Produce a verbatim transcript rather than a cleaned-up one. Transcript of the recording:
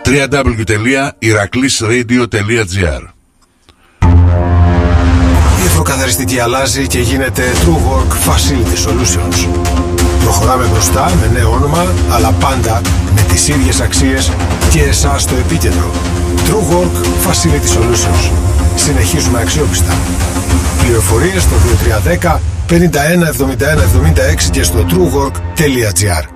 double-u double-u double-u τελεία ηρακλής ρέιντιο τελεία τζι άρ. Η εφροκαθαριστική αλλάζει και γίνεται TrueWork Facility Solutions. Προχωράμε μπροστά με νέο όνομα, αλλά πάντα με τις ίδιες αξίες και εσάς στο επίκεντρο. TrueWork Facility Solutions. Συνεχίζουμε αξιόπιστα. Πληροφορίες στο δύο τρία ένα μηδέν πενήντα ένα εβδομήντα ένα εβδομήντα έξι και στο truework τελεία τζι άρ.